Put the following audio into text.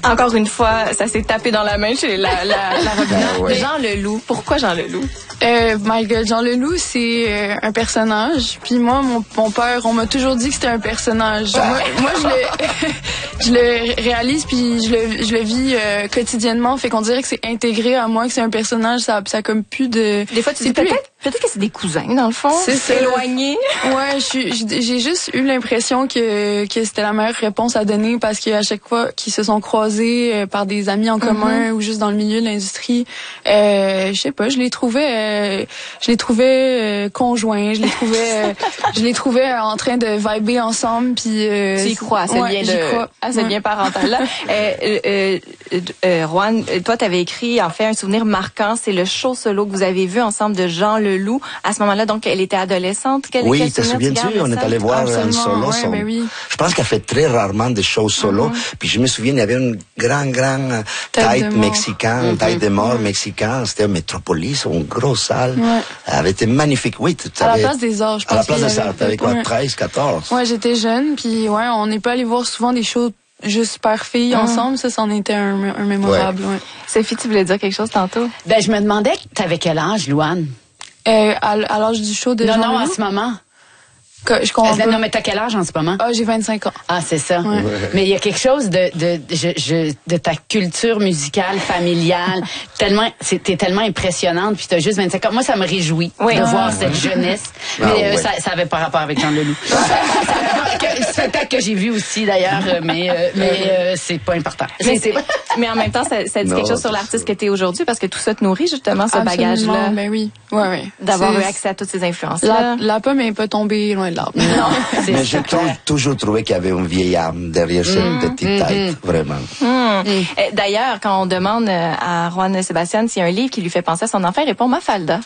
Encore une fois, ça s'est tapé dans la main chez la Robina. ouais. Jean Leloup. Pourquoi Jean Leloup? My God, Jean Leloup, c'est un personnage. Puis moi, mon père, on m'a toujours dit que c'était un personnage. Moi, je le réalise puis je le vis quotidiennement. Fait qu'on dirait que c'est intégré à moi, que c'est un personnage. Ça a comme plus de... Des fois, tu dis peut-être que c'est des cousins, dans le fond. C'est éloignés. Ouais, j'ai juste eu l'impression que c'était la meilleure réponse à donner parce qu'à chaque fois qu'ils se sont croisés par des amis en commun ou juste dans le milieu de l'industrie, je sais pas, je les trouvais conjoints, je les trouvais en train de vibrer ensemble puis tu y crois à ce lien parental là. Roanne, toi t'avais écrit en fait un souvenir marquant, c'est le show solo que vous avez vu ensemble de Jean Leloup. À ce moment-là, donc elle était adolescente. Oui, te souviens-tu, on est allé voir un solo. Oui. Je pense qu'elle fait très rarement des shows solo. Puis je me souviens, il y avait une grande tête mexicaine, taille de mort mexicain. C'était un Métropolis, une grosse salle. Ouais. Elle était magnifique. Oui, à la place des arts, je pense. À la place des arts, t'avais quoi, 13, 14? Ouais, j'étais jeune, puis ouais, on n'est pas allé voir souvent des shows juste père-fille ensemble. Ça, c'en était un mémorable. Ouais. Sophie, tu voulais dire quelque chose tantôt? Ben, je me demandais, t'avais quel âge, Louane? À l'âge du show de Jean Leloup? Non, en ce moment. Je comprends pas. Non, mais t'as quel âge en ce moment? Ah, j'ai 25 ans. Ah, c'est ça. Ouais. Mais il y a quelque chose de ta culture musicale, familiale, t'es tellement impressionnante, puis t'as juste 25 ans. Moi, ça me réjouit de voir cette jeunesse. Mais ça avait pas rapport avec Jean Leloup. C'est un spectacle que j'ai vu aussi, d'ailleurs, mais c'est pas important. Mais en même temps, ça dit quelque chose sur l'artiste que t'es aujourd'hui, parce que tout ça te nourrit, justement, ce bagage-là. Ben oui. Ouais. D'avoir eu accès à toutes ces influences-là. La pomme n'est pas tombée loin de l'arbre. Non, mais j'ai toujours trouvé qu'il y avait une vieille âme derrière cette petite tête, vraiment. D'ailleurs, quand on demande à Juan Sébastien s'il y a un livre qui lui fait penser à son enfant, il répond Mafalda.